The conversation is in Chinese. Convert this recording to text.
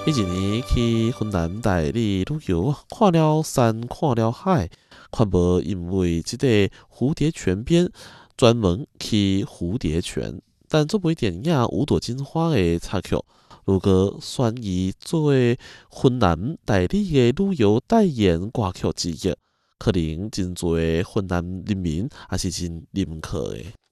伊一年去云南大理旅游，看了山，看了海，却无因为即个蝴蝶泉边专门去蝴蝶泉。但这部电影《五朵金花》的插曲，如果选伊作为云南大理的旅游代言歌曲之一，可能真侪云南人民也是真认可的。